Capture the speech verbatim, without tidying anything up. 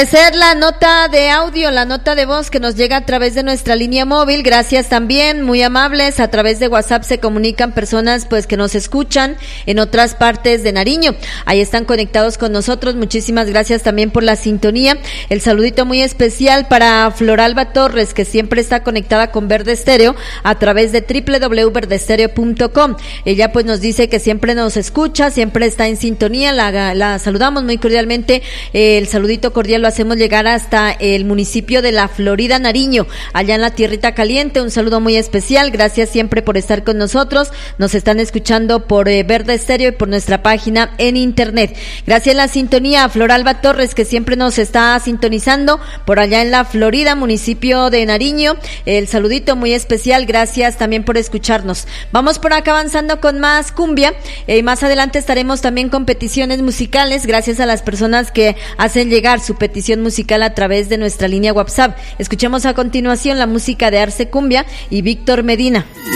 Agradecer la nota de audio, la nota de voz que nos llega a través de nuestra línea móvil. Gracias también, muy amables. A través de WhatsApp se comunican personas pues que nos escuchan en otras partes de Nariño. Ahí están conectados con nosotros. Muchísimas gracias también por la sintonía. El saludito muy especial para Floralba Torres, que siempre está conectada con Verde Estéreo a través de doble u doble u doble u punto verde estéreo punto com. Ella pues nos dice que siempre nos escucha, siempre está en sintonía. La, la saludamos muy cordialmente. Eh, el saludito cordial lo hacemos llegar hasta el municipio de La Florida, Nariño, allá en la Tierrita Caliente. Un saludo muy especial, gracias siempre por estar con nosotros. Nos están escuchando por eh, Verde Estéreo y por nuestra página en internet. Gracias a la sintonía a Floralba Torres, que siempre nos está sintonizando por allá en La Florida, municipio de Nariño. El saludito muy especial, gracias también por escucharnos. Vamos por acá avanzando con más cumbia, y eh, más adelante estaremos también con peticiones musicales, gracias a las personas que hacen llegar su petición musical a través de nuestra línea WhatsApp. Escuchemos a continuación la música de Arce Cumbia y Víctor Medina.